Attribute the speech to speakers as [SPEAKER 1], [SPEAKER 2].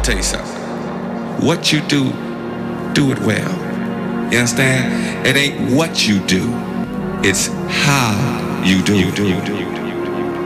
[SPEAKER 1] tell you something. What you do, do it well. You understand? It ain't what you do, it's how you do.